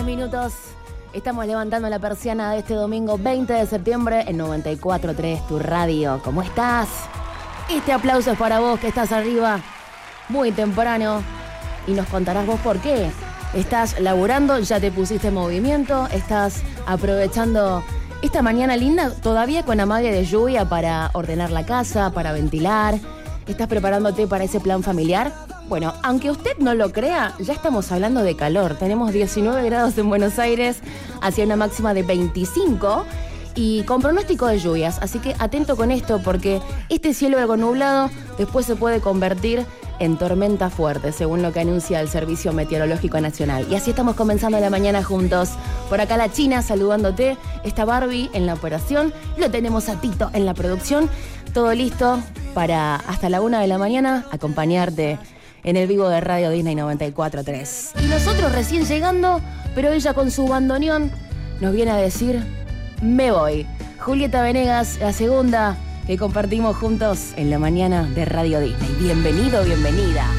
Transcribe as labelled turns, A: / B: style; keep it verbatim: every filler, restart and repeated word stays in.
A: minutos. Estamos levantando la persiana de este domingo veinte de septiembre en noventa y cuatro punto tres, tu radio. ¿Cómo estás? Este aplauso es para vos que estás arriba muy temprano y nos contarás vos por qué. Estás laburando, ya te pusiste en movimiento, estás aprovechando esta mañana linda, todavía con amague de lluvia para ordenar la casa, para ventilar. ¿Estás preparándote para ese plan familiar? Bueno, aunque usted no lo crea, ya estamos hablando de calor. Tenemos diecinueve grados en Buenos Aires, hacia una máxima de veinticinco y con pronóstico de lluvias. Así que atento con esto porque este cielo algo nublado después se puede convertir en tormenta fuerte, según lo que anuncia el Servicio Meteorológico Nacional. Y así estamos comenzando la mañana juntos. Por acá la China saludándote, está Barbie en la operación, lo tenemos a Tito en la producción. Todo listo para hasta la una de la mañana acompañarte en el vivo de Radio Disney noventa y cuatro punto tres. Y nosotros recién llegando, pero ella con su bandoneón nos viene a decir, me voy. Julieta Venegas, la segunda que compartimos juntos en la mañana de Radio Disney. Bienvenido, bienvenida.